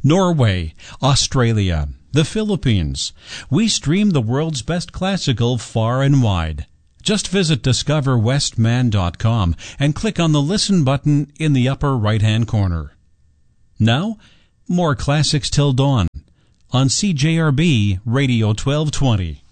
Norway, Australia, the Philippines. We stream the world's best classical far and wide. Just visit discoverwestman.com and click on the Listen button in the upper right-hand corner. Now, more classics till dawn on CJRB Radio 1220.